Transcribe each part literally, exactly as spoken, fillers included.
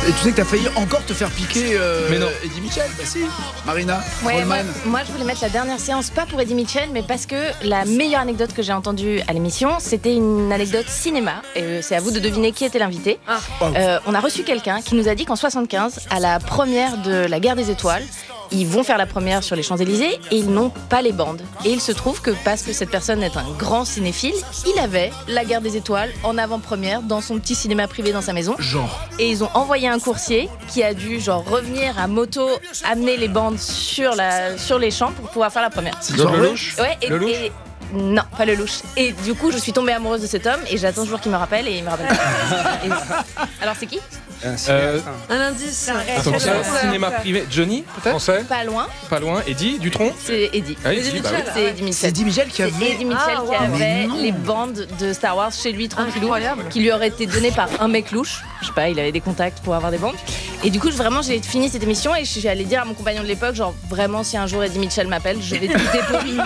Et tu sais que t'as failli encore te faire piquer euh, mais non. Eddie Mitchell. Bah si, Marina. Ouais, moi, moi je voulais mettre la dernière séance pas pour Eddie Mitchell, mais parce que la meilleure anecdote que j'ai entendue à l'émission, c'était une anecdote cinéma. Et euh, c'est à vous de deviner qui était l'invité. Ah. Euh, on a reçu quelqu'un qui nous a dit qu'en soixante-quinze, à la première de la Guerre des Étoiles, ils vont faire la première sur les Champs-Élysées et ils n'ont pas les bandes. Et il se trouve que parce que cette personne est un grand cinéphile, il avait la Guerre des Étoiles en avant-première dans son petit cinéma privé dans sa maison. Genre. Et ils ont envoyé un coursier qui a dû genre revenir à moto, amener les bandes sur, la, sur les champs pour pouvoir faire la première. C'est genre le louche. Ouais, et, Le louche. et- non, pas le louche. Et du coup, je suis tombée amoureuse de cet homme et j'attends toujours qu'il me rappelle et il me rappelle pas. Et- Alors c'est qui ? Euh, Un indice. donc ça, cinéma privé. Johnny, peut-être. Français. Pas loin, Pas loin. Eddie Dutronc. c'est Eddie. Ah, Eddie Eddie, bah oui. Mitchell. C'est Eddie C'est Mitchell. Eddie Mitchell qui C'est avait. Eddie Mitchell Ah, qui wow. avait Mais non. les bandes de Star Wars chez lui tranquillou, Incroyable. qui lui auraient été données par un mec louche. Je sais pas, il avait des contacts pour avoir des bandes. Et du coup, je- vraiment, j'ai fini cette émission et je suis allée dire à mon compagnon de l'époque, genre vraiment, si un jour Eddie Mitchell m'appelle, je vais tweeter pour lui.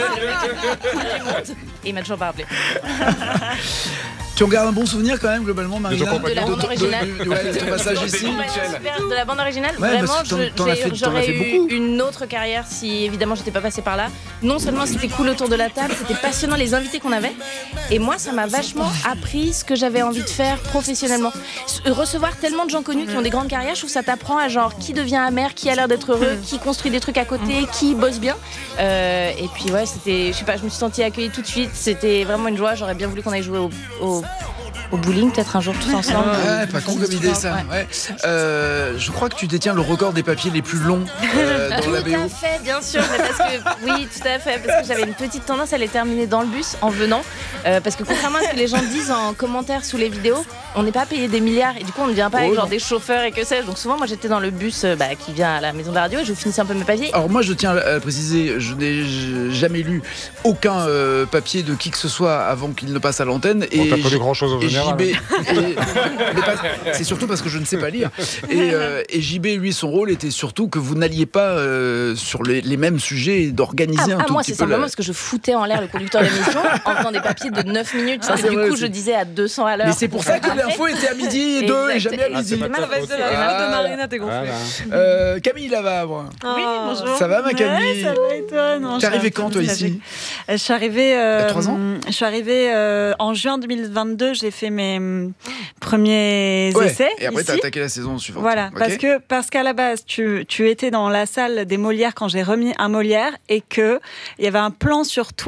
Et il m'a toujours pas appelé. Tu en gardes un bon souvenir quand même globalement, Marina. ton De la bande originale. de- ouais, de ton passage ici. De la bande originale, Ouais, vraiment, parce que t'en- je- t'en as j'ai- fait- t'en as j'aurais fait eu beaucoup. une autre carrière si évidemment j'étais pas passée par là. Non seulement c'était cool autour de la table, c'était passionnant les invités qu'on avait, et moi ça m'a vachement appris ce que j'avais envie de faire professionnellement. S- Recevoir tellement de gens connus qui ont des grandes carrières, je trouve que ça t'apprend à genre qui devient amer, qui a l'air d'être heureux, qui construit des trucs à côté, qui bosse bien. Euh, et puis ouais, c'était, je sais pas, je me suis sentie accueillie tout de suite. C'était vraiment une joie. J'aurais bien voulu qu'on aille jouer au, au Au bowling, peut-être un jour tous ensemble. Ouais, pas con comme idée ça. Ouais. Ouais. Euh, je crois que tu détiens le record des papiers les plus longs euh, dans Tout la B O. à fait, bien sûr, mais parce que oui, tout à fait, parce que j'avais une petite tendance à les terminer dans le bus en venant, euh, parce que contrairement à ce que les gens disent en commentaire sous les vidéos, on n'est pas payé des milliards et du coup on ne vient pas Oh avec non. genre des chauffeurs et que sais-je. Donc souvent moi j'étais dans le bus euh, bah, qui vient à la maison de la radio et je finissais un peu mes papiers. Alors moi je tiens à préciser, je n'ai j- jamais lu aucun euh, papier de qui que ce soit avant qu'il ne passe à l'antenne. Bon, Et t'as pas J- lu grand-chose en et général. J B, et- mais pas- c'est surtout parce que je ne sais pas lire. Et, euh, et J B, lui, son rôle était surtout que vous n'alliez pas euh, sur les, les mêmes sujets et d'organiser Ah, un ah, tout moi petit c'est peu. simplement la- parce que je foutais en l'air le conducteur de l'émission en faisant des papiers de neuf minutes. Ah, Et c'est du vrai coup aussi. je disais à deux cents à l'heure. Mais c'est pour ça que l'info était à midi et deux et Exact. jamais à Ah, midi. c'est pas mal ta Ça va faute. être de la faute de Ah. Marina, t'es gonflée. Voilà. Euh, Camille Lavavre. Oui, bonjour. Ça va, ma Camille? Ouais, ça va et toi? Non, T'es je suis arrivée un quand, peu toi, nostalgique. ici? Euh, Je suis arrivée. euh, Il y a trois ans Je suis arrivée euh, en juin deux mille vingt-deux. J'ai fait mes hum, premiers Ouais. essais. Et après, ici. t'as attaqué la saison suivante. Voilà, Ok. parce que parce qu'à la base, tu, tu étais dans la salle des Molières quand j'ai remis un Molière et que il y avait un plan sur toi.